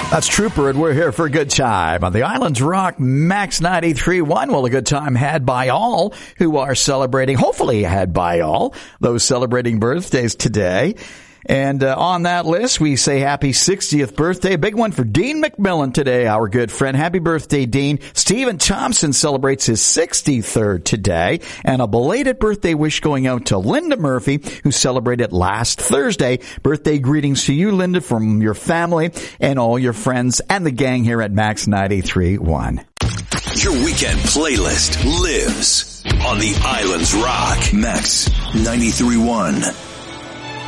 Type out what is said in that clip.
That's Trooper, and we're here for a good time on the Islands Rock Max 93.1. Well, a good time had by all who are celebrating, hopefully had by all those celebrating birthdays today. And on that list, we say happy 60th birthday. A big one for Dean McMillan today, our good friend. Happy birthday, Dean. Stephen Thompson celebrates his 63rd today. And a belated birthday wish going out to Linda Murphy, who celebrated last Thursday. Birthday greetings to you, Linda, from your family and all your friends and the gang here at Max 93.1. Your weekend playlist lives on the Islands Rock Max 93.1.